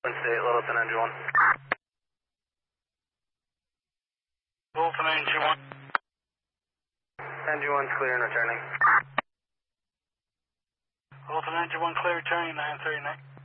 State, Littleton, Engine 1. Littleton, Engine 1. Engine 1's clear and returning. Littleton, Engine 1, clear returning, 939.